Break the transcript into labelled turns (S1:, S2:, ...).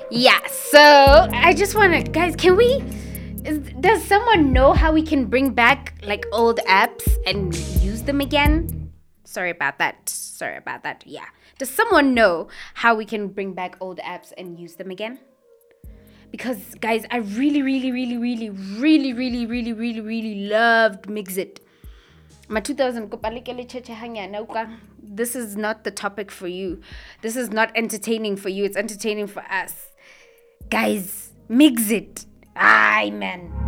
S1: Yeah, so I just want to, guys, does someone know how we can bring back like old apps and use them again? Sorry about that. Sorry about that. Yeah. Does someone know how we can bring back old apps and use them again? Because, guys, I really loved Mixit. My 2000 this is not the topic for you. This is not entertaining for you. It's entertaining for us. Guys, Mixit. Ay, man.